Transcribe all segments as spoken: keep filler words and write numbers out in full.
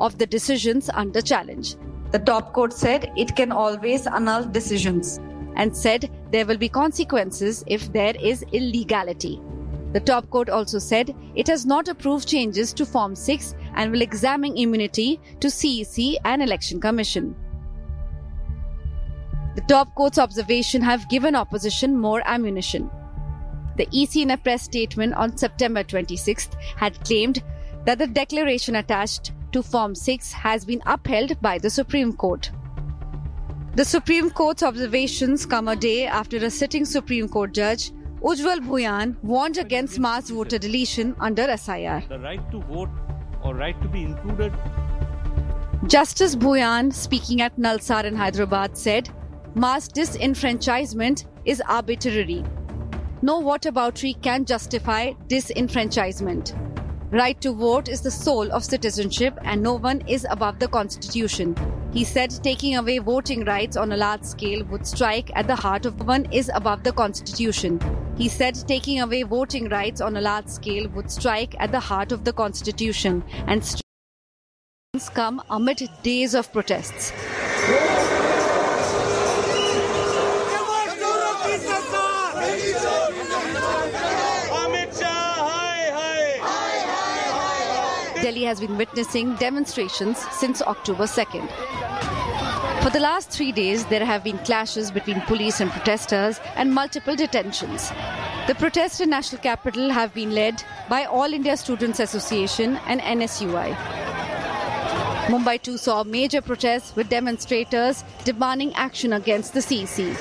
of the decisions under challenge. The top court said it can always annul decisions and said there will be consequences if there is illegality. The top court also said it has not approved changes to Form six and will examine immunity to C E C and Election Commission. The top court's observation have given opposition more ammunition. The E C in a press statement on September twenty-sixth had claimed that the declaration attached to Form six has been upheld by the Supreme Court. The Supreme Court's observations come a day after a sitting Supreme Court judge, Ujjwal Bhuyan, warned against mass voter deletion under S I R. The right to vote or right to be included. Justice Bhuyan, speaking at Nalsar in Hyderabad, said, mass disenfranchisement is arbitrary. No whataboutery can justify disenfranchisement. Right to vote is the soul of citizenship and no one is above the Constitution. He said taking away voting rights on a large scale would strike at the heart of one is above the Constitution. He said taking away voting rights on a large scale would strike at the heart of the Constitution and strikes come amid days of protests. Delhi has been witnessing demonstrations since October second. For the last three days, there have been clashes between police and protesters and multiple detentions. The protests in national capital have been led by All India Students Association and N S U I. Mumbai too saw major protests with demonstrators demanding action against the C E C.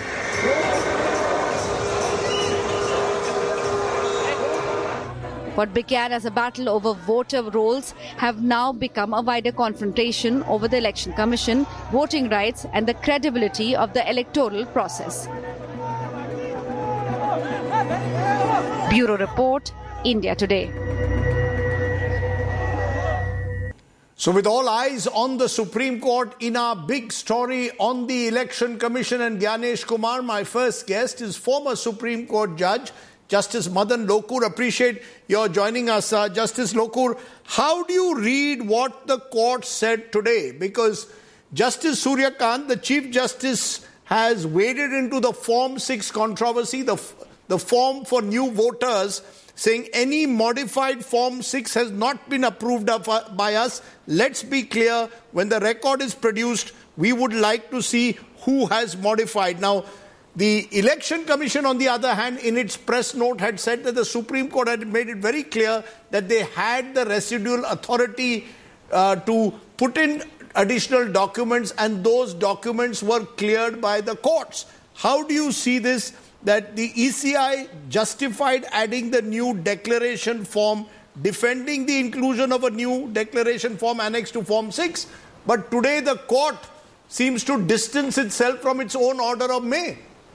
What began as a battle over voter rolls have now become a wider confrontation over the Election Commission, voting rights and the credibility of the electoral process. Bureau Report, India Today. So with all eyes on the Supreme Court, in our big story on the Election Commission and Gyanesh Kumar, my first guest is former Supreme Court Judge Justice Madan Lokur. Appreciate your joining us. Uh, Justice Lokur, how do you read what the court said today? Because Justice Surya Kant, the Chief Justice, has waded into the Form six controversy, the, the form for new voters, saying any modified Form six has not been approved of, uh, by us. Let's be clear, when the record is produced, we would like to see who has modified. Now, the Election Commission, on the other hand, in its press note had said that the Supreme Court had made it very clear that they had the residual authority uh, to put in additional documents, and those documents were cleared by the courts. How do you see this, that the E C I justified adding the new declaration form, defending the inclusion of a new declaration form annexed to Form six, but today the court seems to distance itself from its own order of May?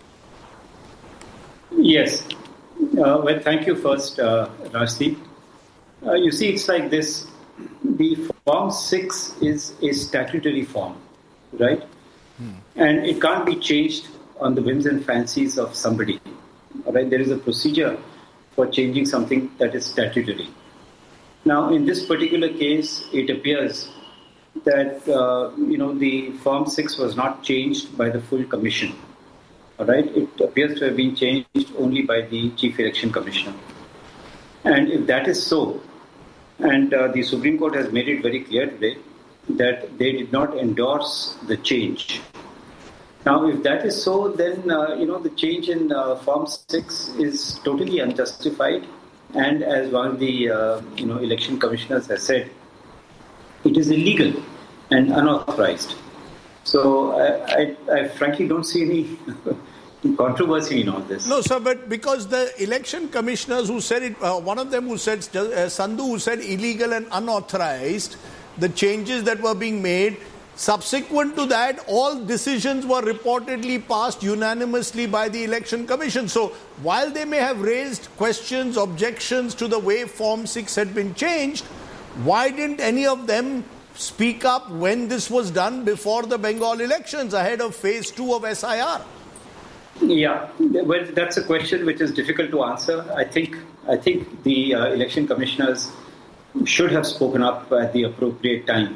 Yes. Uh, well, thank you first, uh, Rajdeep. Uh, you see, it's like this. The Form six is a statutory form, right? Hmm. And it can't be changed on the whims and fancies of somebody. All right? There is a procedure for changing something that is statutory. Now, in this particular case, it appears that, uh, you know, the Form six was not changed by the full commission. All right, it appears to have been changed only by the Chief Election Commissioner. And if that is so, and uh, the Supreme Court has made it very clear today that they did not endorse the change. Now, if that is so, then, uh, you know, the change in uh, Form six is totally unjustified. And as one of the, uh, you know, election commissioners has said, it is illegal and unauthorized. So I, I, I frankly don't see any controversy in all this. No, sir, but because the election commissioners who said it, uh, one of them who said, uh, Sandhu, who said illegal and unauthorized, the changes that were being made, subsequent to that, all decisions were reportedly passed unanimously by the Election Commission. So while they may have raised questions, objections to the way Form six had been changed, why didn't any of them speak up when this was done before the Bengal elections, ahead of phase two of S I R? Yeah, well, that's a question which is difficult to answer. I think I think the uh, election commissioners should have spoken up at the appropriate time.